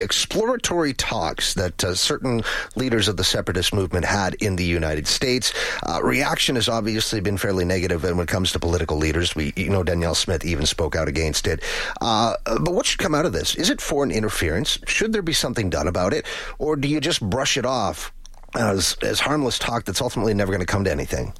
exploratory talks that certain leaders of the separatist movement had in the United States. Reaction has obviously been fairly negative when it comes to political leaders. Danielle Smith even spoke out against it. But what should come out of this? Is it foreign interference? Should there be something done about it? Or do you just brush it off as harmless talk that's ultimately never going to come to anything?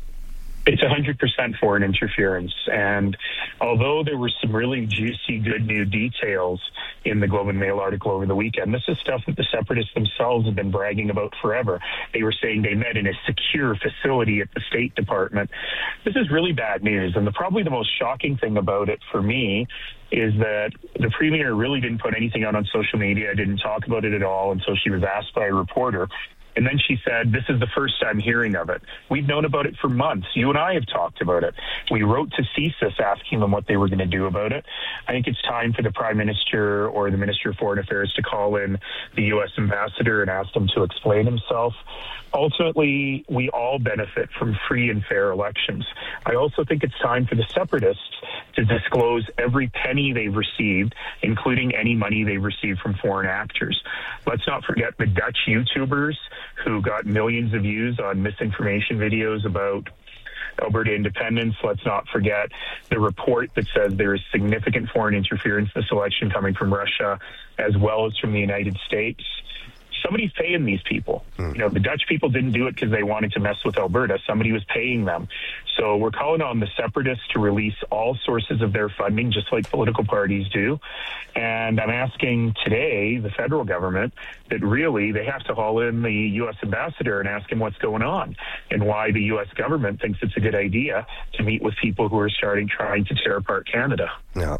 It's 100% foreign interference. And although there were some really juicy, good new details in the Globe and Mail article over the weekend, this is stuff that the separatists themselves have been bragging about forever. They were saying they met in a secure facility at the State Department. This is really bad news. And probably the most shocking thing about it for me is that the Premier really didn't put anything out on social media, didn't talk about it at all until she was asked by a reporter. And then she said, this is the first time hearing of it. We've known about it for months. You and I have talked about it. We wrote to CSIS asking them what they were going to do about it. I think it's time for the Prime Minister or the Minister of Foreign Affairs to call in the U.S. ambassador and ask him to explain himself. Ultimately, we all benefit from free and fair elections. I also think it's time for the separatists to disclose every penny they've received, including any money they've received from foreign actors. Let's not forget the Dutch YouTubers who got millions of views on misinformation videos about Alberta independence. Let's not forget the report that says there is significant foreign interference in this election coming from Russia as well as from the United States. Somebody's paying these people. The Dutch people didn't do it because they wanted to mess with Alberta. Somebody was paying them. So we're calling on the separatists to release all sources of their funding, just like political parties do. And I'm asking today the federal government that really they have to haul in the U.S. ambassador and ask him what's going on and why the U.S. government thinks it's a good idea to meet with people who are trying to tear apart Canada. Yeah.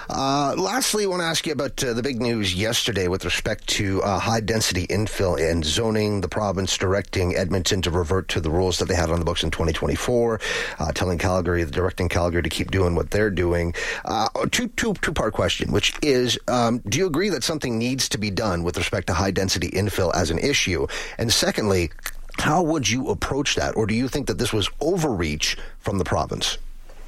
Lastly, I want to ask you about the big news yesterday with respect to high-density infill and zoning, the province directing Edmonton to revert to the rules that they had on the books in 2024, directing Calgary to keep doing what they're doing. Two-part question, which is, do you agree that something needs to be done with respect to high-density infill as an issue? And secondly, how would you approach that? Or do you think that this was overreach from the province?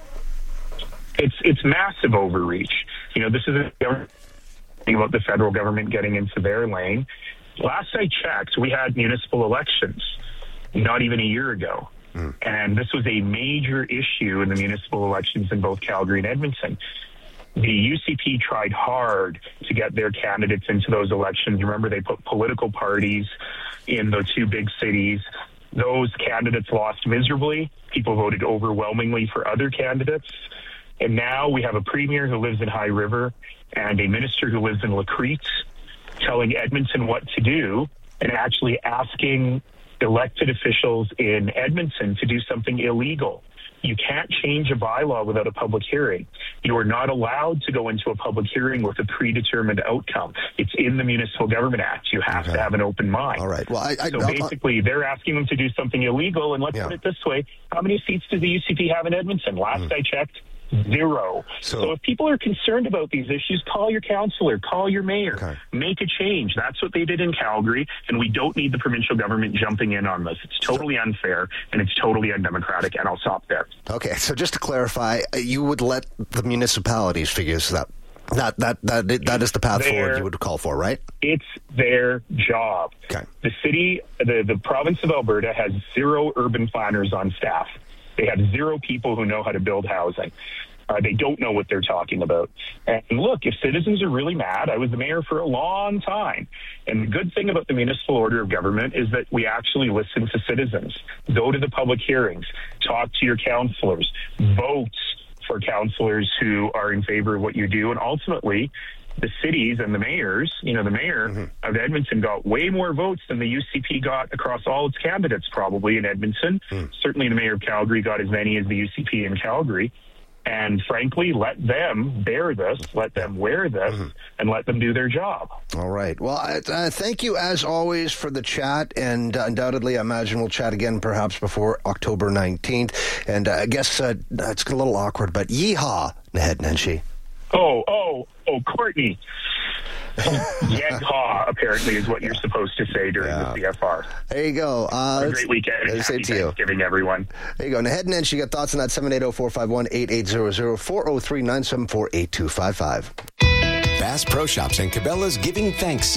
It's massive overreach. This is a thing about the federal government getting into their lane. Last I checked, we had municipal elections not even a year ago. And this was a major issue in the municipal elections in both Calgary and Edmonton. The UCP tried hard to get their candidates into those elections. Remember, they put political parties in the two big cities. Those candidates lost miserably. People voted overwhelmingly for other candidates. And now we have a premier who lives in High River and a minister who lives in Lacrete telling Edmonton what to do and actually asking elected officials in Edmonton to do something illegal. You can't change a bylaw without a public hearing. You are not allowed to go into a public hearing with a predetermined outcome. It's in the Municipal Government Act. You have to have an open mind. All right. Well, basically, they're asking them to do something illegal. And let's put it this way. How many seats does the UCP have in Edmonton? Last I checked, 0. So if people are concerned about these issues, call your councillor, call your mayor, make a change. That's what they did in Calgary, and we don't need the provincial government jumping in on this. It's totally unfair, and it's totally undemocratic, and I'll stop there. Okay, so just to clarify, you would let the municipalities figure this out. That is the path forward you would call for, right? It's their job. Okay. The city, the province of Alberta has 0 urban planners on staff. They have 0 people who know how to build housing. They don't know what they're talking about. And look, if citizens are really mad, I was the mayor for a long time. And the good thing about the municipal order of government is that we actually listen to citizens. Go to the public hearings, talk to your councillors, vote for councillors who are in favor of what you do. And ultimately, the cities and the mayors, the mayor of Edmonton got way more votes than the UCP got across all its candidates probably in Edmonton. Certainly the mayor of Calgary got as many as the UCP in Calgary. And frankly, let them bear this, let them wear this, and let them do their job. All right. Well, thank you as always for the chat. And undoubtedly, I imagine we'll chat again perhaps before October 19th. And I guess it's a little awkward, but yeehaw, Naheed Nenshi. Oh, Courtney. Yeghaw, apparently, is what you're supposed to say during the CFR. There you go. Have a great weekend. Happy Thanksgiving, everyone. There you go. Naheed Nenshi, you got thoughts on that? 780-451-8800, 403-974-8255. Bass Pro Shops and Cabela's Giving Thanks